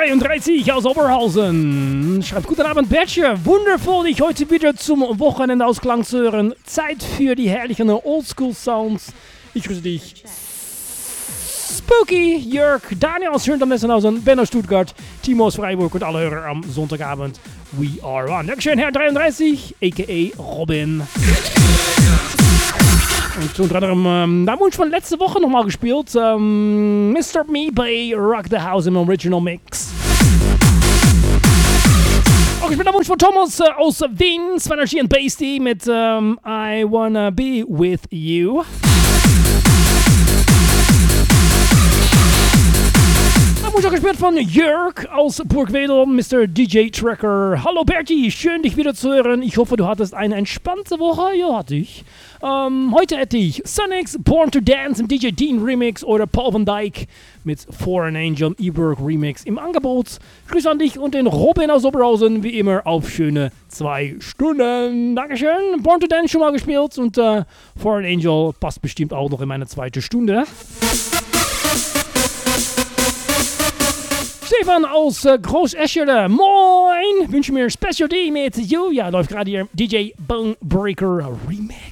R33 aus Oberhausen. Schreibt guten Abend, Bertje. Wundervoll, dich heute wieder zum Wochenendausklang zu hören. Zeit für die herrlichen Oldschool-Sounds. Ich grüße dich. Spooky, Jörg, Daniel aus Schöntal-Messenhausen, Ben aus Stuttgart, Timo aus Freiburg und alle Hörer am Sonntagabend. We are on. Dankeschön, Herr 33, a.k.a. Robin. Und unter anderem, da haben wir uns schon letzte Woche nochmal gespielt. Mr. Me bei Rock the House im Original Mix. Auch ich bin der Wunsch von Thomas aus Wien, Swenergy and Basty mit I Wanna Be With You. Da wurde auch gespielt von Jörg aus Burgwedel, Mr. DJ Tracker. Hallo Bertie, schön dich wieder zu hören. Ich hoffe, du hattest eine entspannte Woche. Ja, hatte ich. Heute hätte ich Sonics Born to Dance im DJ Dean Remix oder Paul van Dyk mit Foreign Angel E-Berg Remix im Angebot. Grüße an dich und den Robin aus Oberhausen, wie immer auf schöne 2 Stunden. Dankeschön. Born to Dance schon mal gespielt und Foreign Angel passt bestimmt auch noch in meine 2. Stunde. Stefan aus Groß-Eschede, moin! Wünsche mir Special D mit You. Ja, läuft gerade hier DJ Bonebreaker Remix.